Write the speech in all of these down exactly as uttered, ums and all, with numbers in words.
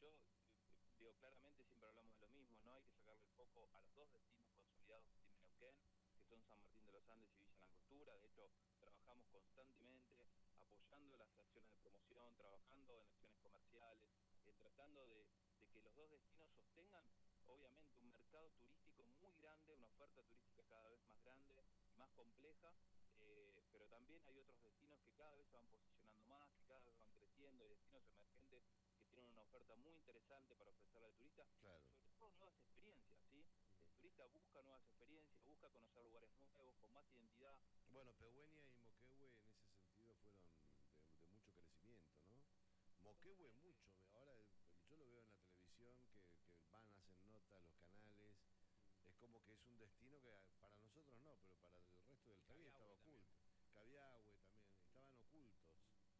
yo eh, digo claramente, siempre hablamos de lo mismo, ¿no? Hay que sacarle el foco a los dos destinos consolidados que tiene Neuquén, que son San Martín de los Andes y Villa Langostura. De hecho, trabajamos constantemente apoyando las acciones de promoción, trabajando en acciones comerciales, eh, tratando de, de que los dos destinos sostengan, obviamente, un mercado turístico muy grande, una oferta turística cada vez más grande y más compleja, eh, pero también hay otros destinos que cada vez se van posicionando más, que cada vez van creciendo, y destinos emergentes que tienen una oferta muy interesante para ofrecerle al turista, y Claro. sobre todo nuevas experiencias, ¿sí? El turista busca nuevas experiencias, busca conocer lugares nuevos, con más identidad. Bueno, Pehuenia y Moquehue en ese sentido fueron de, de mucho crecimiento, ¿no? Moquehue Totalmente. mucho, ahora yo lo veo en la televisión, que, que van, hacen notas, los canales, es como que es un destino que para nosotros no, pero para el resto del Y país estaba Cabiahue también. oculto. Cabiahue también, estaban ocultos.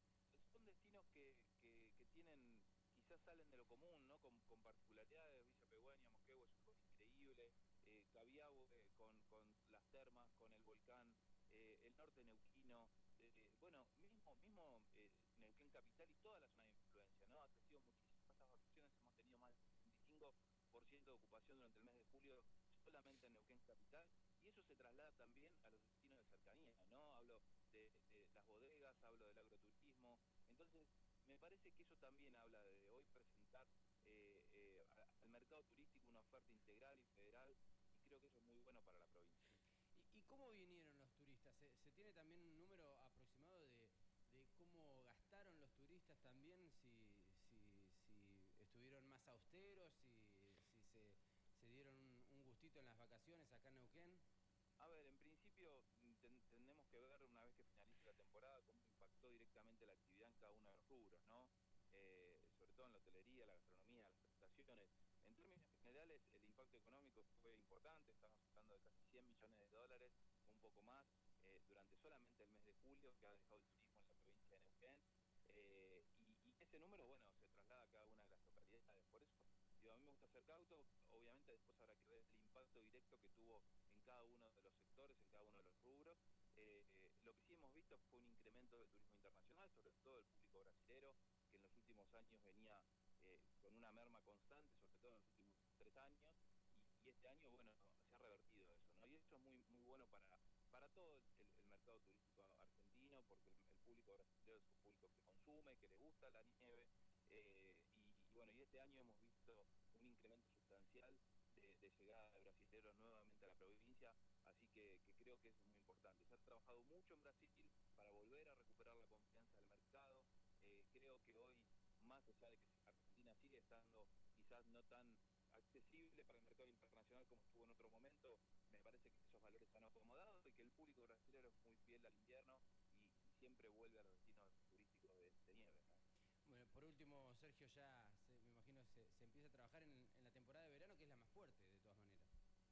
Son destinos que, que, que tienen, quizás salen de lo común, ¿no? Con, con particularidades. Villa Pehueña, Moquehue es un lugar increíble, eh, Cabiahue con, con las termas, con el volcán, eh, el norte neuquino, eh, bueno, mismo, mismo eh, Neuquén Capital y toda la zona de influencia, ¿no? Ha crecido muchísimo estas vacaciones, hemos tenido más del sesenta y cinco por ciento de ocupación durante el mes de julio solamente en Neuquén Capital, y eso se traslada también a los destinos de cercanía, ¿no? Hablo de, de las bodegas, hablo del agroturismo. Entonces, me parece que eso también habla de hoy presentar eh, eh, al mercado turístico una oferta integral y federal, y creo que eso es muy bueno para la provincia. ¿Y, y cómo vinieron los turistas? ¿Se, se tiene también un número aproximado de, de cómo gastaron los turistas también? Si, si, si estuvieron más austeros, si, si se, se dieron un, un gustito en las vacaciones acá en Neuquén. A ver, en principio ten, tenemos que ver una vez que finalice la temporada cómo impactó directamente la actividad en cada uno de los rubros, ¿no? Eh, sobre todo en la hotelería, la gastronomía, las prestaciones. En términos generales, el impacto económico fue importante, estamos hablando de casi cien millones de dólares, un poco más, eh, durante solamente el mes de julio, que ha dejado el turismo en la provincia de Neuquén. Eh, y, y ese número, bueno, se traslada a cada una de las localidades. Por eso, digo, a mí me gusta ser cauto, obviamente después habrá que ver el impacto directo que tuvo en cada uno de los sectores, en cada uno de los rubros. Eh, eh, lo que sí hemos visto fue un incremento del turismo internacional, sobre todo el público brasilero, que en los últimos años venía eh, con una merma constante, sobre todo en los últimos tres años, y, y este año, bueno, se ha revertido eso, ¿no? Y eso es muy, muy bueno para, para todo el, el mercado turístico argentino, porque el, el público brasileño es un público que consume, que le gusta la nieve, eh, y, y bueno, y este año hemos visto un incremento sustancial de, de llegada de brasileños nuevamente a la provincia, así que, que creo que eso es muy importante. Se ha trabajado mucho en Brasil para volver a recuperar la confianza del mercado. Eh, creo que hoy, más allá de que Argentina sigue estando quizás no tan accesible para el mercado internacional como estuvo en otro momento, me parece que esos valores se han acomodado y que el público brasileño es muy fiel al invierno y, y siempre vuelve a los destinos turísticos de, de nieve, ¿no? Bueno, por último, Sergio, ya se, me imagino se, se empieza a trabajar en, en la temporada de verano, que es la más fuerte de todas maneras.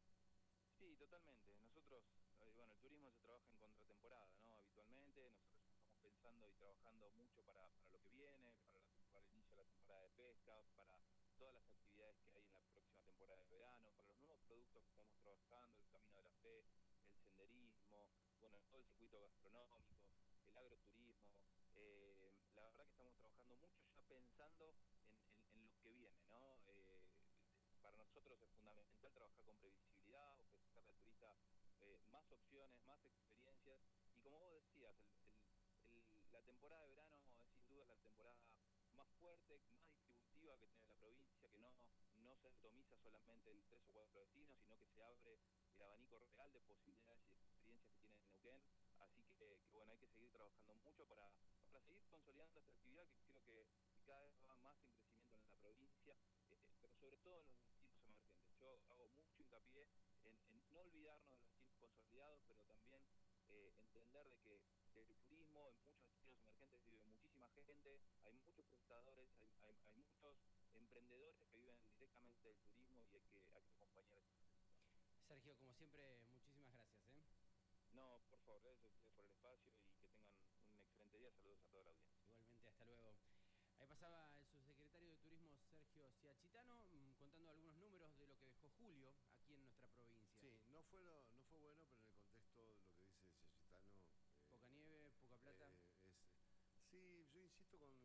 Sí, totalmente. Nosotros, eh, bueno, el turismo se trabaja en contratemporada, ¿no? Habitualmente, nosotros ya estamos pensando y trabajando mucho para, para lo que viene, para, la, para el inicio de la temporada de pesca, para todas las actividades que hay en la próxima temporada de verano, para los nuevos productos que estamos trabajando, el Camino de la Fe, el senderismo, bueno, todo el circuito gastronómico, el agroturismo. Eh, la verdad que estamos trabajando mucho ya pensando en, en, en lo que viene, ¿no? Eh, para nosotros es fundamental trabajar con previsibilidad, ofrecerle al turista eh, más opciones, más experiencias, y como vos decías, el, el, el, la temporada de verano es sin duda la temporada más fuerte, más distributiva que tiene la provincia, que no, no se atomiza solamente en tres o cuatro destinos, sino que se abre el abanico real de posibilidades y experiencias que tiene Neuquén, así que, que bueno, hay que seguir trabajando mucho para, para seguir consolidando esta actividad que creo que, que cada vez va más en crecimiento en la provincia, eh, pero sobre todo en los destinos emergentes. Yo hago mucho hincapié en, en no olvidarnos de los destinos consolidados, pero también eh, entender de que del turismo en muchos destinos emergentes vive muchísima gente, hay muchos prestadores, hay, hay, hay muchos emprendedores que viven directamente del turismo y hay que, hay que acompañar ese proceso también. Sergio, como siempre, muchísimas gracias, ¿eh? No, por favor, gracias a ustedes por el espacio y que tengan un excelente día. Saludos a toda la audiencia. Igualmente, hasta luego. Ahí pasaba el subsecretario de Turismo Sergio Ciachitano mmm, contando algunos números de lo que dejó Julio aquí en nuestra provincia. Sí, no fue, lo- no fue bueno, pero en el contexto de lo que dice Cesitano, Poca eh, nieve, poca plata. eh, es... Sí, yo insisto con